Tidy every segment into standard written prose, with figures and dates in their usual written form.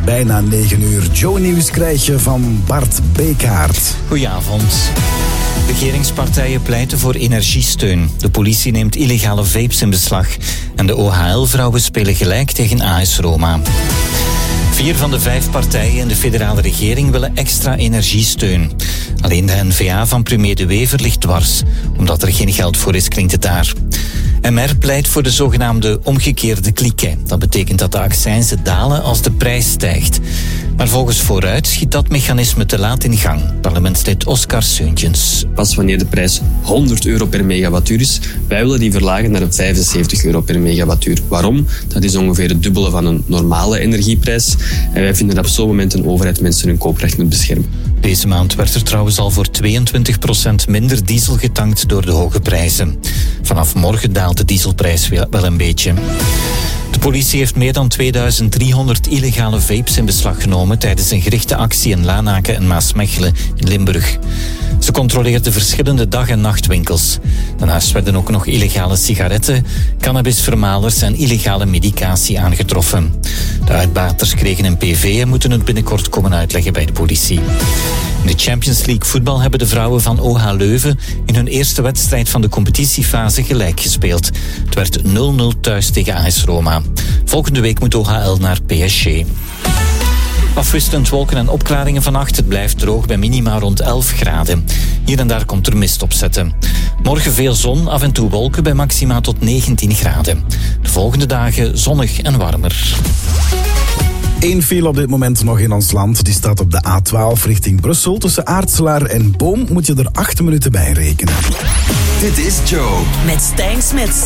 bijna 9 uur. Joe Nieuws krijg je van Bart Bekaert. Goedenavond. Regeringspartijen pleiten voor energiesteun. De politie neemt illegale vapes in beslag. En de OHL-vrouwen spelen gelijk tegen AS Roma. 4 van de 5 partijen in de federale regering willen extra energiesteun. Alleen de N-VA van premier De Wever ligt dwars. Omdat er geen geld voor is, klinkt het daar. MR pleit voor de zogenaamde omgekeerde klieken. Dat betekent dat de accijnzen dalen als de prijs stijgt. Maar volgens Vooruit schiet dat mechanisme te laat in gang. Parlementslid Oscar Seuntjens. Pas wanneer de prijs €100 per megawattuur is, wij willen die verlagen naar €75 per megawattuur. Waarom? Dat is ongeveer het dubbele van een normale energieprijs. En wij vinden dat op zo'n moment een overheid mensen hun kooprecht moet beschermen. Deze maand werd er trouwens al voor 22% minder diesel getankt door de hoge prijzen. Vanaf morgen daalt de dieselprijs wel een beetje. De politie heeft meer dan 2300 illegale vapes in beslag genomen tijdens een gerichte actie in Lanaken en Maasmechelen in Limburg. Ze controleerden verschillende dag- en nachtwinkels. Daarnaast werden ook nog illegale sigaretten, cannabisvermalers en illegale medicatie aangetroffen. De uitbaters kregen een PV en moeten het binnenkort komen uitleggen bij de politie. In de Champions League voetbal hebben de vrouwen van OH Leuven in hun eerste wedstrijd van de competitiefase gelijk gespeeld. Het werd 0-0 thuis tegen AS Roma. Volgende week moet OHL naar PSG. Afwisselend wolken en opklaringen vannacht. Het blijft droog bij minima rond 11 graden. Hier en daar komt er mist opzetten. Morgen veel zon, af en toe wolken bij maxima tot 19 graden. De volgende dagen zonnig en warmer. 1 file op dit moment nog in ons land. Die staat op de A12 richting Brussel. Tussen Aartselaar en Boom moet je er 8 minuten bij rekenen. Dit is Joe. Met Stijn Smits.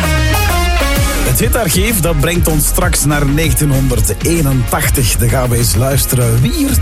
Het hitarchief dat brengt ons straks naar 1981. Dan gaan we eens luisteren wie er